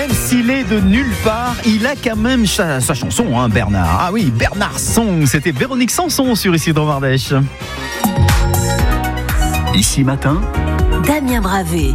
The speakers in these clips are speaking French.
Même s'il est de nulle part, il a quand même sa chanson, hein, Bernard. Ah oui, Bernard Song, c'était Véronique Sanson sur Ici Drôme Ardèche. Ici Matin, Damien Bravé.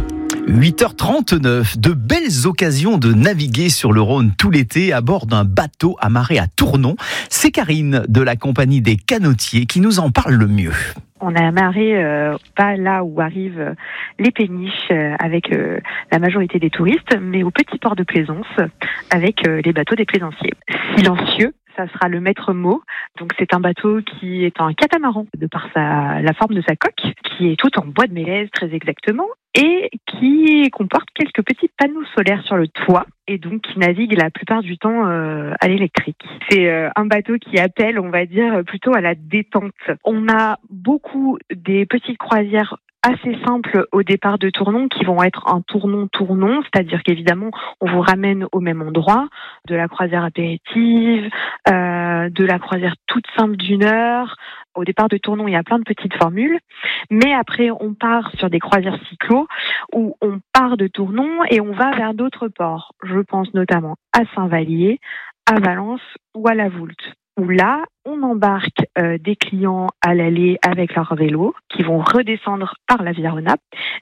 8h39, de belles occasions de naviguer sur le Rhône tout l'été à bord d'un bateau amarré à Tournon. C'est Karine de la compagnie des canotiers qui nous en parle le mieux. On a amarré pas là où arrivent les péniches avec la majorité des touristes, mais au petit port de Plaisance avec les bateaux des plaisanciers. Silencieux, ça sera le maître mot. Donc c'est un bateau qui est un catamaran de par la forme de sa coque, qui est tout en bois de mélèze très exactement, et qui comporte quelques petits panneaux solaires sur le toit, et donc qui navigue la plupart du temps à l'électrique. C'est un bateau qui appelle, on va dire, plutôt à la détente. On a beaucoup des petites croisières assez simples au départ de Tournon qui vont être un tournon-tournon, c'est-à-dire qu'évidemment on vous ramène au même endroit, de la croisière apéritive, de la croisière toute simple d'1 heure. Au départ de Tournon, il y a plein de petites formules, mais après on part sur des croisières cyclo où on part de Tournon et on va vers d'autres ports. Je pense notamment à Saint-Vallier, à Valence ou à la Voulte, où là, on embarque des clients à l'aller avec leur vélo qui vont redescendre par la Via Rhôna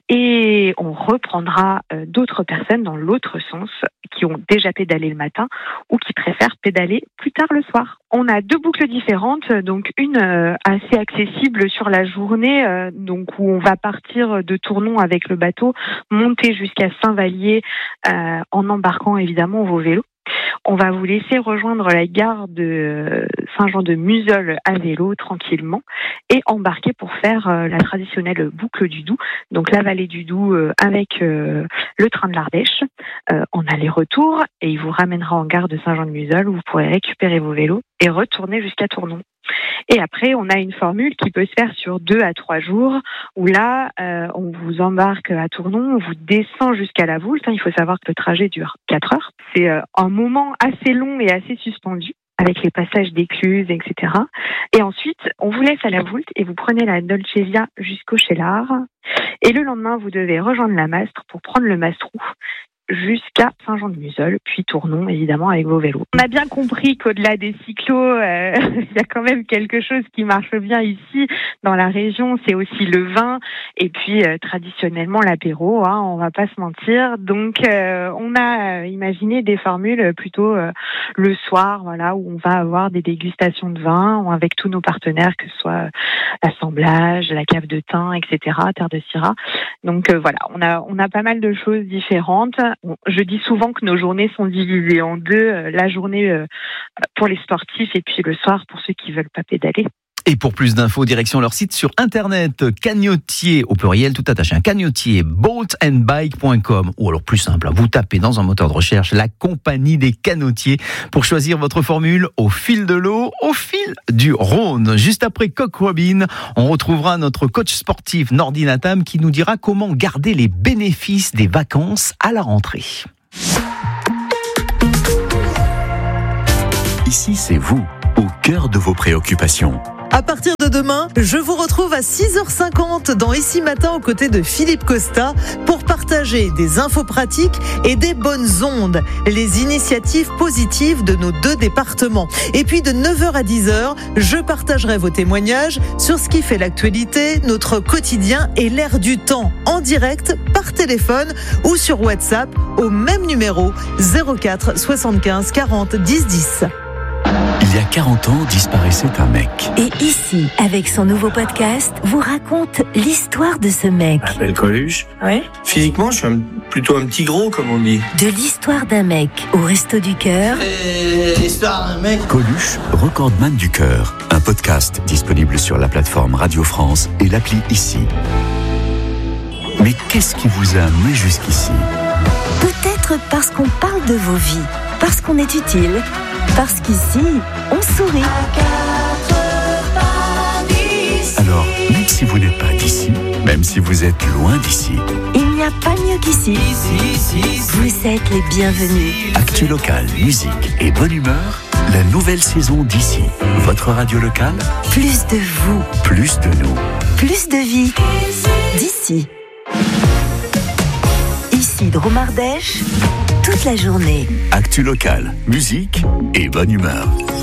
et on reprendra d'autres personnes dans l'autre sens qui ont déjà pédalé le matin ou qui préfèrent pédaler plus tard le soir. On a 2 boucles différentes, donc une assez accessible sur la journée, donc où on va partir de Tournon avec le bateau, monter jusqu'à Saint-Vallier en embarquant évidemment vos vélos. On va vous laisser rejoindre la gare de Saint-Jean-de-Museul à vélo tranquillement et embarquer pour faire la traditionnelle boucle du Doubs, donc la vallée du Doubs avec le train de l'Ardèche en aller-retour, et il vous ramènera en gare de Saint-Jean-de-Museul où vous pourrez récupérer vos vélos et retourner jusqu'à Tournon. Et après, on a une formule qui peut se faire sur 2 à 3 jours, où là, on vous embarque à Tournon, on vous descend jusqu'à la Voulte. Il faut savoir que le trajet dure 4 heures. C'est un moment assez long et assez suspendu, avec les passages d'écluses, etc. Et ensuite, on vous laisse à la Voulte et vous prenez la Dolce Via jusqu'au Cheylard. Et le lendemain, vous devez rejoindre la Mastre pour prendre le Mastrou jusqu'à Saint-Jean-de-Museul, puis Tournon, évidemment, avec vos vélos. On a bien compris qu'au-delà des cyclos, il y a quand même quelque chose qui marche bien ici, dans la région, c'est aussi le vin, et puis traditionnellement l'apéro, hein, on va pas se mentir. Donc, on a imaginé des formules plutôt le soir, voilà, où on va avoir des dégustations de vin, avec tous nos partenaires, que ce soit l'assemblage, la cave de thym, etc., terre de Syrah. Donc voilà, on a pas mal de choses différentes. Je dis souvent que nos journées sont divisées en 2, la journée pour les sportifs et puis le soir pour ceux qui veulent pas pédaler. Et pour plus d'infos, direction leur site sur internet, cagnotier au pluriel tout attaché, cagnotier boatandbike.com, ou alors plus simple, vous tapez dans un moteur de recherche la compagnie des canotiers pour choisir votre formule au fil de l'eau, au fil du Rhône. Juste après Coq Robin, on retrouvera notre coach sportif Nordi Natam qui nous dira comment garder les bénéfices des vacances à la rentrée. ici c'est vous, au cœur de vos préoccupations. À partir de demain, je vous retrouve à 6h50 dans Ici Matin aux côtés de Philippe Costa pour partager des infos pratiques et des bonnes ondes, les initiatives positives de nos 2 départements. Et puis de 9h à 10h, je partagerai vos témoignages sur ce qui fait l'actualité, notre quotidien et l'air du temps en direct par téléphone ou sur WhatsApp au même numéro 04 75 40 10 10. Il y a 40 ans, disparaissait un mec. Et ici, avec son nouveau podcast, vous raconte l'histoire de ce mec. Je m'appelle Coluche. Ouais. Physiquement, je suis plutôt un petit gros, comme on dit. De l'histoire d'un mec au Resto du Cœur. L'histoire d'un mec. Coluche, recordman du cœur. Un podcast disponible sur la plateforme Radio France et l'appli Ici. Mais qu'est-ce qui vous a amené jusqu'ici ? Peut-être parce qu'on parle de vos vies, parce qu'on est utile, parce qu'ici, on sourit. Alors, même si vous n'êtes pas d'ici, même si vous êtes loin d'ici, il n'y a pas mieux qu'ici. Vous êtes les bienvenus. actu local, musique et bonne humeur, la nouvelle saison d'Ici. Votre radio locale, Plus de vous, plus de nous. plus de vie. D'ici. Ici Drôme Ardèche, toute la journée. Actu locale, musique et bonne humeur.